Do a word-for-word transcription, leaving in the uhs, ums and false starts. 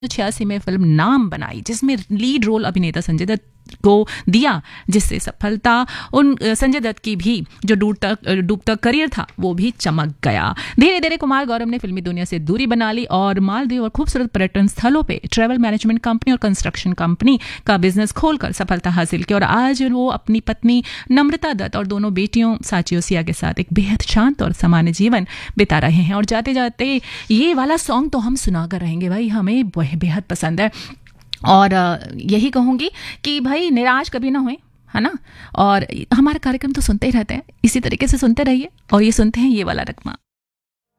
छियासी में फिल्म नाम बनाई, जिसमें लीड रोल अभिनेता संजय दत्त को दिया, जिससे सफलता उन संजय दत्त की भी जो डूबता डूबता करियर था वो भी चमक गया। धीरे धीरे कुमार गौरव ने फिल्मी दुनिया से दूरी बना ली और मालदीव और खूबसूरत पर्यटन स्थलों पे ट्रैवल मैनेजमेंट कंपनी और कंस्ट्रक्शन कंपनी का बिजनेस खोलकर सफलता हासिल की। और आज वो अपनी पत्नी नम्रता दत्त और दोनों बेटियों साची और सिया के साथ एक बेहद शांत और सामान्य जीवन बिता रहे हैं। और जाते जाते ये वाला सॉन्ग तो हम सुनाकर रहेंगे भाई, हमें बेहद पसंद है। और यही कहूँगी कि भाई निराश कभी ना होए, है ना। और हमारा कार्यक्रम तो सुनते ही रहते हैं, इसी तरीके से सुनते रहिए। और ये सुनते हैं ये वाला रकमा।